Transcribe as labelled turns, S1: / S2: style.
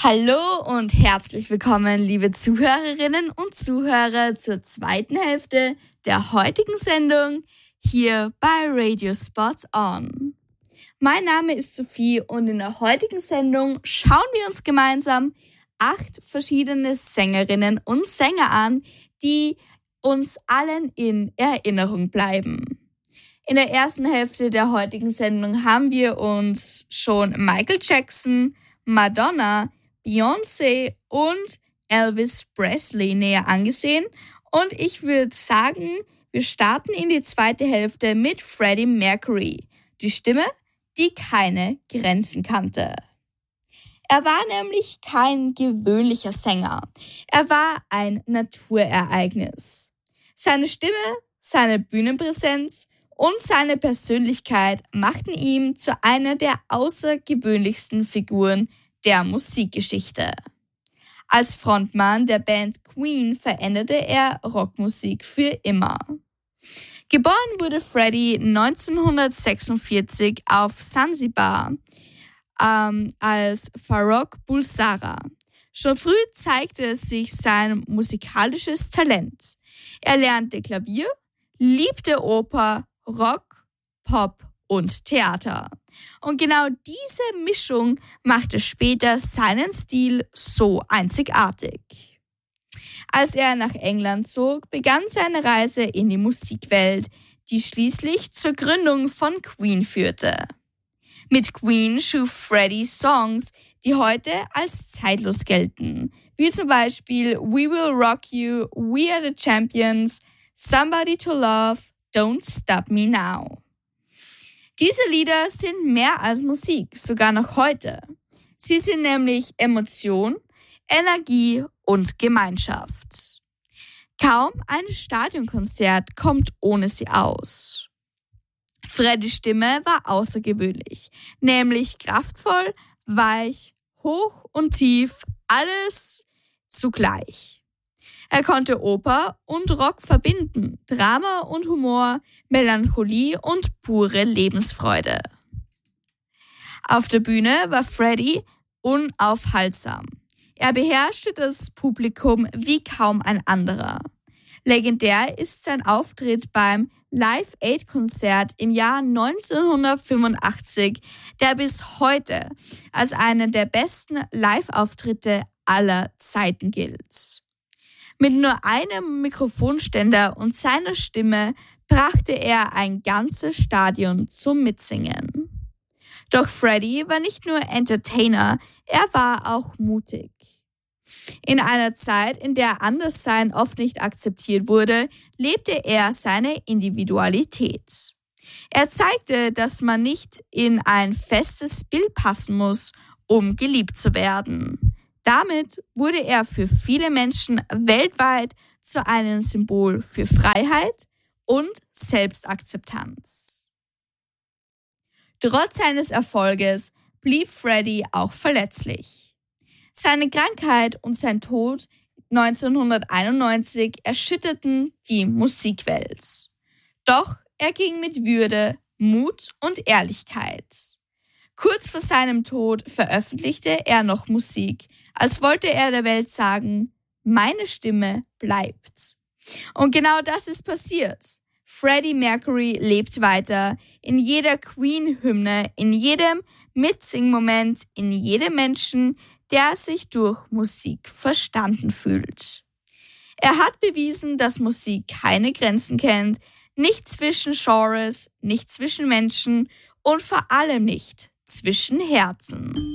S1: Hallo und herzlich willkommen, liebe Zuhörerinnen und Zuhörer, zur zweiten Hälfte der heutigen Sendung hier bei Radio Spot On. Mein Name ist Sophie und in der heutigen Sendung schauen wir uns gemeinsam 8 verschiedene Sängerinnen und Sänger an, die uns allen in Erinnerung bleiben. In der ersten Hälfte der heutigen Sendung haben wir uns schon Michael Jackson, Madonna, Beyoncé und Elvis Presley näher angesehen und ich würde sagen, wir starten in die zweite Hälfte mit Freddie Mercury, die Stimme, die keine Grenzen kannte. Er war nämlich kein gewöhnlicher Sänger, er war ein Naturereignis. Seine Stimme, seine Bühnenpräsenz und seine Persönlichkeit machten ihn zu einer der außergewöhnlichsten Figuren der Musikgeschichte. Als Frontmann der Band Queen veränderte er Rockmusik für immer. Geboren wurde Freddie 1946 auf Sansibar als Farrokh Bulsara. Schon früh zeigte sich sein musikalisches Talent. Er lernte Klavier, liebte Oper, Rock, Pop und Theater. Und genau diese Mischung machte später seinen Stil so einzigartig. Als er nach England zog, begann seine Reise in die Musikwelt, die schließlich zur Gründung von Queen führte. Mit Queen schuf Freddie Songs, die heute als zeitlos gelten, wie zum Beispiel We Will Rock You, We Are the Champions, Somebody to Love, Don't Stop Me Now. Diese Lieder sind mehr als Musik, sogar noch heute. Sie sind nämlich Emotion, Energie und Gemeinschaft. Kaum ein Stadionkonzert kommt ohne sie aus. Freddies Stimme war außergewöhnlich, nämlich kraftvoll, weich, hoch und tief, alles zugleich. Er konnte Oper und Rock verbinden, Drama und Humor, Melancholie und pure Lebensfreude. Auf der Bühne war Freddie unaufhaltsam. Er beherrschte das Publikum wie kaum ein anderer. Legendär ist sein Auftritt beim Live-Aid-Konzert im Jahr 1985, der bis heute als einer der besten Live-Auftritte aller Zeiten gilt. Mit nur einem Mikrofonständer und seiner Stimme brachte er ein ganzes Stadion zum Mitsingen. Doch Freddie war nicht nur Entertainer, er war auch mutig. In einer Zeit, in der Anderssein oft nicht akzeptiert wurde, lebte er seine Individualität. Er zeigte, dass man nicht in ein festes Bild passen muss, um geliebt zu werden. Damit wurde er für viele Menschen weltweit zu einem Symbol für Freiheit und Selbstakzeptanz. Trotz seines Erfolges blieb Freddie auch verletzlich. Seine Krankheit und sein Tod 1991 erschütterten die Musikwelt. Doch er ging mit Würde, Mut und Ehrlichkeit. Kurz vor seinem Tod veröffentlichte er noch Musik, als wollte er der Welt sagen, meine Stimme bleibt. Und genau das ist passiert. Freddie Mercury lebt weiter in jeder Queen-Hymne, in jedem Mitsingmoment, in jedem Menschen, der sich durch Musik verstanden fühlt. Er hat bewiesen, dass Musik keine Grenzen kennt, nicht zwischen Genres, nicht zwischen Menschen und vor allem nicht zwischen Herzen.